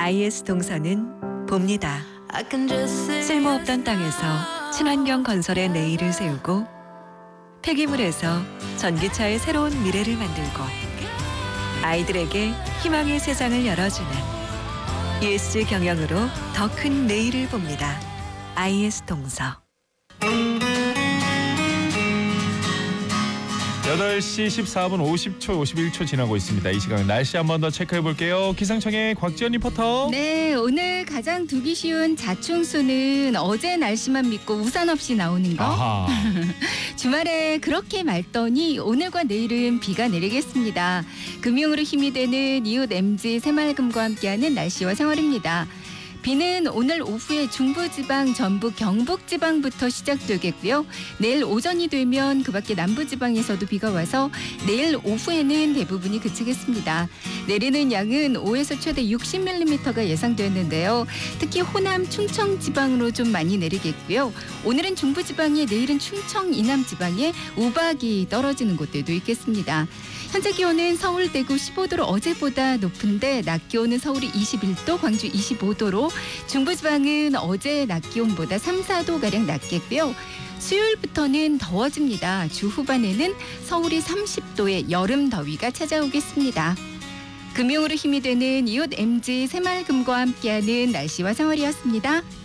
IS 동서는 봅니다. 쓸모없던 땅에서 친환경 건설의 내일을 세우고 폐기물에서 전기차의 새로운 미래를 만들고 아이들에게 희망의 세상을 열어주는 ESG 경영으로 더 큰 내일을 봅니다. IS 동서. 8시 14분 50초, 51초 지나고 있습니다. 이 시간 날씨 한 번 더 체크해 볼게요. 기상청의 곽지연 리포터. 네, 오늘 가장 두기 쉬운 자충수는 어제 날씨만 믿고 우산 없이 나오는 거. 아하. 주말에 그렇게 맑더니 오늘과 내일은 비가 내리겠습니다. 금융으로 힘이 되는 이웃 MG 새말금과 함께하는 날씨와 생활입니다. 비는 오늘 오후에 중부지방, 전북, 경북지방부터 시작되겠고요. 내일 오전이 되면 그 밖에 남부지방에서도 비가 와서 내일 오후에는 대부분이 그치겠습니다. 내리는 양은 5에서 최대 60mm가 예상되는데요. 특히 호남, 충청 지방으로 좀 많이 내리겠고요. 오늘은 중부지방에, 내일은 충청, 이남지방에 우박이 떨어지는 곳들도 있겠습니다. 현재 기온은 서울, 대구 15도로 어제보다 높은데 낮 기온은 서울이 21도, 광주 25도로 중부지방은 어제 낮 기온보다 3, 4도가량 낮겠고요. 수요일부터는 더워집니다. 주 후반에는 서울이 30도의 여름 더위가 찾아오겠습니다. 금융으로 힘이 되는 이웃 MG 새말금과 함께하는 날씨와 생활이었습니다.